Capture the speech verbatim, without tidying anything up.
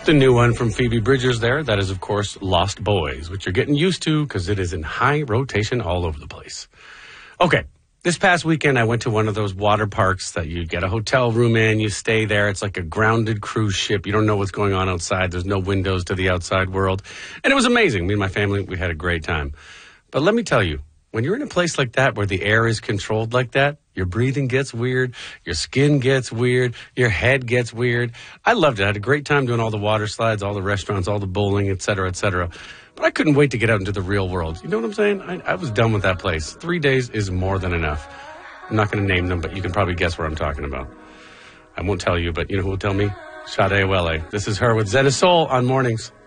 The new one from Phoebe Bridgers there, that is, of course, Lost Boys, which you're getting used to because it is in high rotation all over the place. Okay, this past weekend I went to one of those water parks that you get a hotel room in, you stay there. It's like a grounded cruise ship. You don't know what's going on outside. There's no windows to the outside world. And it was amazing. Me and my family, we had a great time. But let me tell you, when you're in a place like that where the air is controlled like that, your breathing gets weird, your skin gets weird, your head gets weird. I loved it. I had a great time doing all the water slides, all the restaurants, all the bowling, et cetera, et cetera. But I couldn't wait to get out into the real world. You know what I'm saying? I, I was done with that place. Three days is more than enough. I'm not going to name them, but you can probably guess what I'm talking about. I won't tell you, but you know who will tell me? Sade Awele. This is her with Zen of Soul on Mornings.